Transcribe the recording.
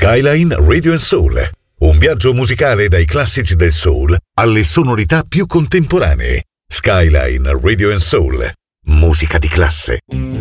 Skyline Radio and Soul, un viaggio musicale dai classici del soul alle sonorità più contemporanee. Skyline Radio and Soul, musica di classe.